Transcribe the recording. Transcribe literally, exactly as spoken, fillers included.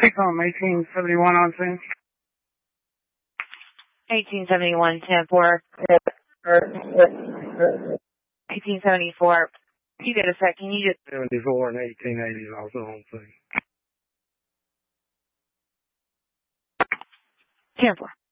Take home eighteen seventy-one on scene. eighteen seventy-one, ten four. eighteen seventy-four. You get a sec. Can you just... seventy-four and eighteen eighty is also on scene. ten four.